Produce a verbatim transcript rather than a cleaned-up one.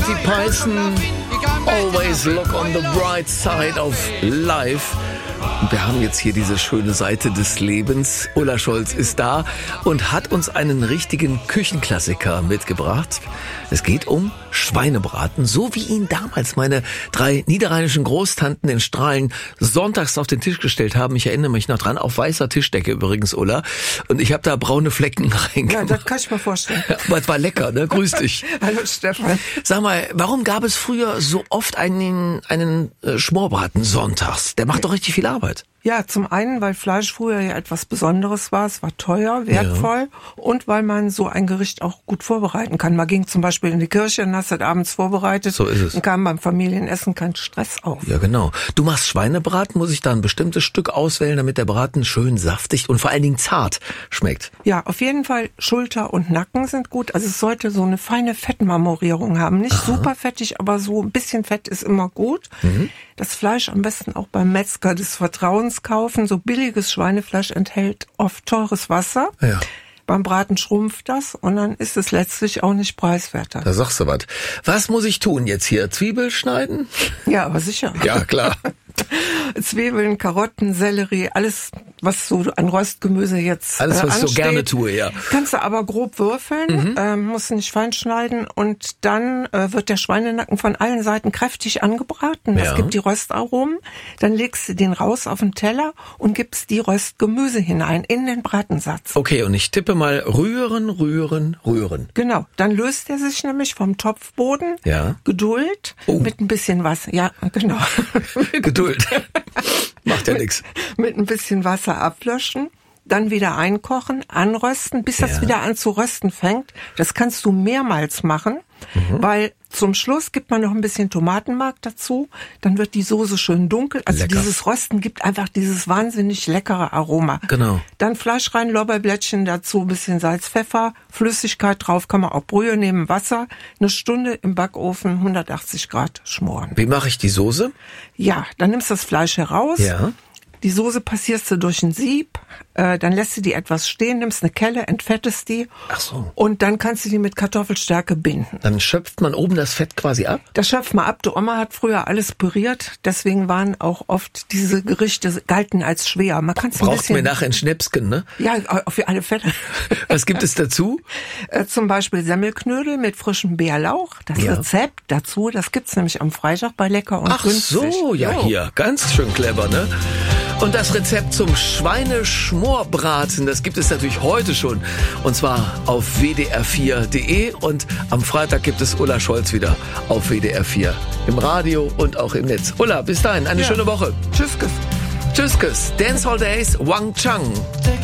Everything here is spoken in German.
Monty Python, Always Look on the Bright Side of Life. Und wir haben jetzt hier diese schöne Seite des Lebens. Ulla Scholz ist da und hat uns einen richtigen Küchenklassiker mitgebracht. Es geht um Schweinebraten, so wie ihn damals meine drei niederrheinischen Großtanten in Strahlen sonntags auf den Tisch gestellt haben. Ich erinnere mich noch dran, auf weißer Tischdecke übrigens, Ulla. Und ich habe da braune Flecken reingemacht. Ja, das kann ich mir vorstellen. Aber es war lecker, ne? Grüß dich. Hallo Stefan. Sag mal, warum gab es früher so oft einen, einen äh, Schmorbraten sonntags? Der macht doch richtig viel Arbeit. Ja, zum einen, weil Fleisch früher ja etwas Besonderes war. Es war teuer, wertvoll ja. Und weil man so ein Gericht auch gut vorbereiten kann. Man ging zum Beispiel in die Kirche und hast das abends vorbereitet. So ist es. Und kam beim Familienessen kein Stress auf. Ja, genau. Du machst Schweinebraten, muss ich da ein bestimmtes Stück auswählen, damit der Braten schön saftig und vor allen Dingen zart schmeckt? Ja, auf jeden Fall Schulter und Nacken sind gut. Also es sollte so eine feine Fettmarmorierung haben. Nicht Aha. super fettig, aber so ein bisschen Fett ist immer gut. Mhm. Das Fleisch am besten auch beim Metzger des Vertrauens kaufen. So billiges Schweinefleisch enthält oft teures Wasser. Ja. Beim Braten schrumpft das und dann ist es letztlich auch nicht preiswerter. Da sagst du was. Was muss ich tun jetzt hier? Zwiebel schneiden? Ja, aber sicher. Ja, klar. Zwiebeln, Karotten, Sellerie, alles, was so an Röstgemüse jetzt Alles, was äh, ich so gerne tue, ja. Kannst du aber grob würfeln, mhm. ähm, musst nicht fein schneiden und dann äh, wird der Schweinenacken von allen Seiten kräftig angebraten. Das ja. gibt die Röstaromen. Dann legst du den raus auf den Teller und gibst die Röstgemüse hinein in den Bratensatz. Okay, und ich tippe mal rühren, rühren, rühren. Genau, dann löst er sich nämlich vom Topfboden. Ja. Geduld oh. mit ein bisschen Wasser. Ja, genau. Geduld. Macht ja nichts. Mit ein bisschen Wasser ablöschen, dann wieder einkochen, anrösten, bis ja. das wieder an zu rösten fängt. Das kannst du mehrmals machen, mhm. weil zum Schluss gibt man noch ein bisschen Tomatenmark dazu. Dann wird die Soße schön dunkel. Also Lecker. Dieses Rösten gibt einfach dieses wahnsinnig leckere Aroma. Genau. Dann Fleisch rein, Lorbeerblättchen dazu, ein bisschen Salz, Pfeffer, Flüssigkeit drauf, kann man auch Brühe nehmen, Wasser. Eine Stunde im Backofen, hundertachtzig Grad schmoren. Wie mache ich die Soße? Ja, dann nimmst du das Fleisch heraus. Ja. Die Soße passierst du durch ein Sieb, äh, dann lässt du die etwas stehen, nimmst eine Kelle, entfettest die. Ach so. Und dann kannst du die mit Kartoffelstärke binden. Dann schöpft man oben das Fett quasi ab? Das schöpft man ab. Die Oma hat früher alles püriert, deswegen waren auch oft diese Gerichte galten als schwer. Man kann's ein Braucht bisschen, mir nachher ein Schnäpsken, ne? Ja, auf alle Fälle. Was gibt es dazu? äh, zum Beispiel Semmelknödel mit frischem Bärlauch. Das ja. Rezept dazu, das gibt's nämlich am Freitag bei Lecker und Ach günstig. Ach so, ja jo. Hier, ganz schön clever, ne? Und das Rezept zum Schweineschmorbraten, das gibt es natürlich heute schon. Und zwar auf w d r vier punkt d e. Und am Freitag gibt es Ulla Scholz wieder auf W D R vier. Im Radio und auch im Netz. Ulla, bis dahin, eine ja. schöne Woche. Tschüss. Tschüss. Dancehall Days, Wang Chang.